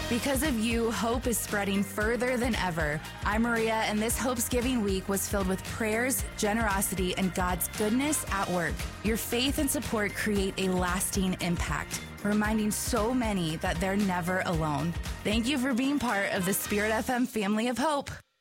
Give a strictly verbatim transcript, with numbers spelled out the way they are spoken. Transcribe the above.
Because of you, hope is spreading further than ever. I'm Maria, and this Hope's Giving Week was filled with prayers, generosity, and God's goodness at work. Your faith and support create a lasting impact, reminding so many that they're never alone. Thank you for being part of the Spirit F M family of hope.